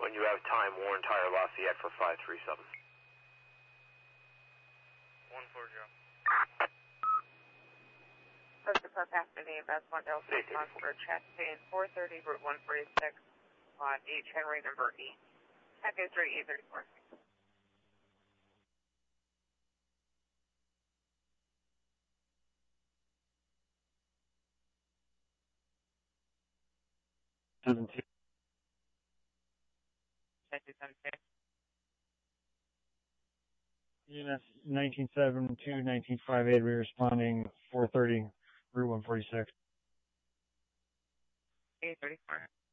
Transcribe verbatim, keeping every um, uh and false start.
When you have time, Warren Tire Lafayette for five three seven. one four zero. Postal Code Pasadena, Best one Delta, Oscar, Chastain, four thirty, Route one forty-six, on H, Henry, number E. Echo three, E thirty-four. Seventeen. Unit nineteen seven two, nineteen five eight, re-responding four thirty, Route one forty-six. E thirty-four.